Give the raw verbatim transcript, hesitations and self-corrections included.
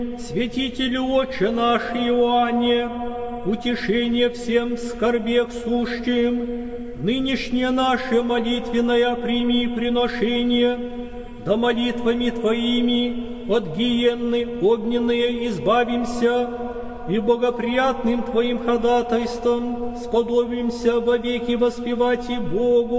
Святителю Отче наш Иоанне, утешение всем в скорбях сущим, нынешнее наше молитвенное прими приношение, да молитвами Твоими от гиенны огненные избавимся, и благоприятным Твоим ходатайством сподобимся вовеки воспевать и Богу,